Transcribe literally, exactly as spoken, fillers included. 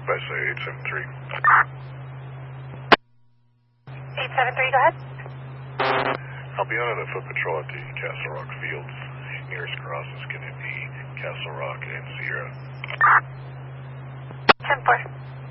I say eight seven three. eight seven three, go ahead. I'll be on a foot patrol at the Castle Rock Fields. Nearest cross is going to be Castle Rock and Sierra. ten four.